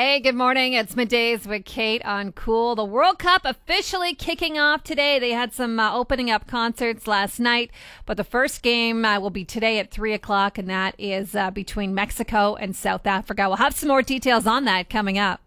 Hey, good morning. It's Middays with Kate on Cool. The World Cup officially kicking off today. They had some opening up concerts last night, but the first game will be today at 3 o'clock, and that is between Mexico and South Africa. We'll have some more details on that coming up.